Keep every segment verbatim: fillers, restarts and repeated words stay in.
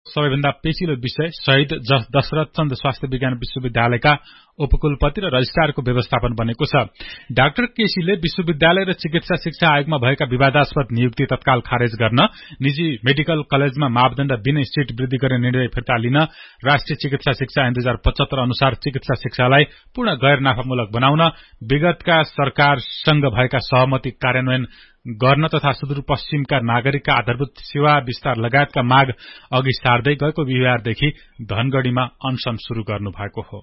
सबैभन्दा पेचिलो विषय शहीद दशरथ चन्द स्वास्थ्य विज्ञान विश्वविद्यालयका उपकुलपति र रजिस्ट्रारको व्यवस्थापन बनेको छ। डाक्टर केसीले विश्वविद्यालय र चिकित्सा शिक्षा आयोगमा भएका विवादास्पद नियुक्ति तत्काल खारेज गर्न, निजी मेडिकल कलेजमा मापदण्ड बिनै सीट वृद्धि गर्ने निर्णय फिर्ता लिन, राष्ट्रिय चिकित्सा शिक्षा ऐन दुई हजार पचहत्तर अनुसार चिकित्सा शिक्षालाई पूर्ण गैर नाफामूलक बनाउन, विगतका सरकारसँग भएका सहमति कार्यान्वयन गर्न तथा सुदूरपश्चिमका नागरिकका आधारभूत सेवा विस्तार लगायतका माग अघि सार्दै गएको बिहिबारदेखि धनगढ़ीमा अनशन शुरू गर्नु भएको हो।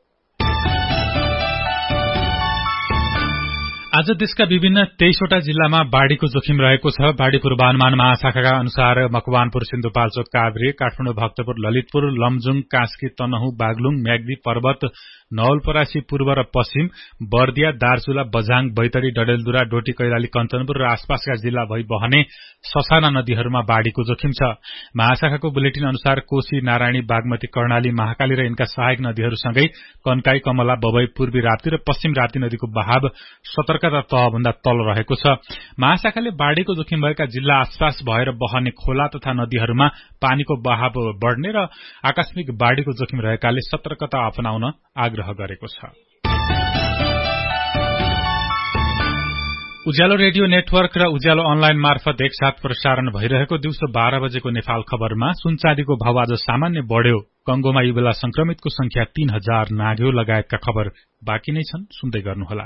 आज देशका विभिन्न तेइसवटा जिल्लामा बाढ़ीको जोखिम रहेको छ। बाढ़ी पूर्वानुमान महाशाखाका अनुसार मकवानपुर, सिन्धुपाल्चोक, काभ्रे, काठमाडौँ, भक्तपुर, ललितपुर, लमजुङ, कास्की, तनहुँ, बागलुङ, म्याग्दी, पर्वत, नवलपरासी पूर्व र पश्चिम, बर्दिया, दार्चुला, बझाङ, बैतडी, डडेलधुरा, डोटी, कैलाली, कञ्चनपुर र आसपासका जिल्ला भई बहने ससाना नदीहरूमा बाढ़ीको जोखिम छ। महाशाखाको बुलेटिन अनुसार कोशी, नारायणी, बागमती, कर्णाली, महाकाली र यिनका सहायक नदीहरूसँगै कन्काई, कमला, बबई, पूर्वी राप्ती र पश्चिम राप्ती नदीको बहाव सतर्कता तहभन्दा तल रहेको छ। महाशाखाले बाढ़ीको जोखिम भएका जिल्ला आसपास भएर बहने खोला तथा नदीहरूमा पानीको बहाव बढ़ने र आकस्मिक बाढ़ीको जोखिम रहेकाले सतर्कता अपनाउन आग्रह गरेको छ। उज्यालो रेडियो नेटवर्क र उज्यालो अनलाइन मार्फत एकसाथ प्रसारण भइरहेको दिउँसो बाह्र बजेको नेपाल खबरमा सुनचाँदीको भाव आज सामान्य बढ़्यो। कंगोमा यो बेला संक्रमितको संख्या तीन हजार नाग्यो लगायतका खबर बाँकी नै छन्, सुन्दै गर्नुहोला।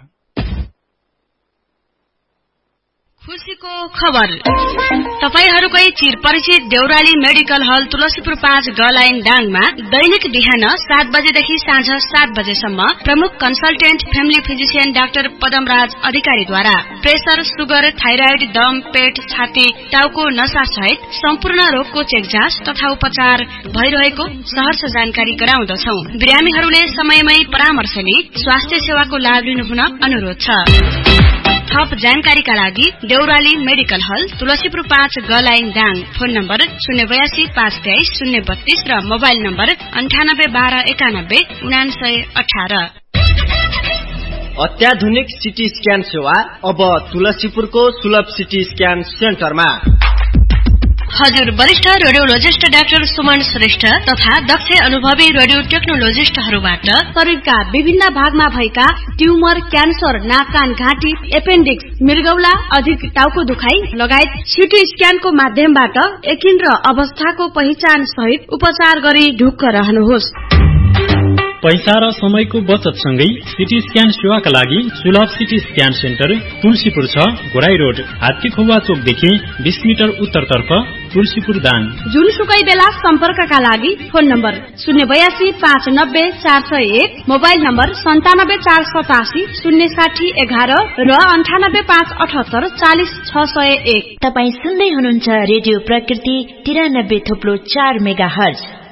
खुशीको खबर तपाईहरुकै चिरपरिचित देउराली मेडिकल हल तुलसीपुर पाँच ग लाइन डाङमा दैनिक बिहान सात बजेदेखि साँझ सात बजेसम्म प्रमुख consultant family physician doctor Padamraj अधिकारीद्वारा प्रेसर, सुगर, थाइराइड, दम, पेट, छाती, टाउको नसा सहित सम्पूर्ण रोगको चेक जाँच तथा उपचार भइरहेको सहर्ष जानकारी गराउँदछौ। बिरामीहरूले समयमै परामर्श लिई स्वास्थ्य सेवाको लाभ लिनुहुन अनुरोध छ। थप जानकारीका लागि देउराली मेडिकल हल तुलसीपुर पाँच ग लाइन दाङ, फोन नम्बर शून्य बयासी पाँच तेइस शून्य बत्तीस र मोबाइल नम्बर अन्ठानब्बे बाह्र एकानब्बे उनासय अठार। अत्याधुनिक सिटी स्क्यान सेवा अब तुलसीपुरको सुलभ सिटी स्क्यान सेन्टरमा। हजुर वरिष्ठ रेडियोलोजिस्ट डाक्टर सुमन श्रेष्ठ तथा दक्ष अनुभवी रेडियो टेक्नोलोजिस्टहरूबाट शरीरका विभिन्न भागमा भएका ट्युमर, क्यान्सर, नाक, कान, घाँटी, एपेन्डिक्स, मृगौला, अधिक टाउको दुखाइ लगायत सिटी स्क्यानको माध्यमबाट एकिन र अवस्थाको पहिचान सहित उपचार गरी ढुक्क रहनुहोस्। पैसा र समयको बचत सँगै सिटी स्क्यान सेवाका लागि सुलभ सिटी स्क्यान सेन्टर तुलसीपुर छ, घोराई रोड, हात्तीखौवा चोकदेखि बीस मिटर उत्तरतर्फ, तुलसीपुर दाङ। जुनसुकै बेला सम्पर्कका लागि फोन नम्बर शून्य बयासी पाँच नब्बे चार सय एक, मोबाइल नम्बर सन्तानब्बे चार सतासी शून्य साठी एघार र अन्ठानब्बे पाँच अठहत्तर चालिस छ सय एक। तपाई सुन्दै हुनुहुन्छ रेडियो प्रकृति तिरानब्बे थोप्लो चार मेगा हर्ज।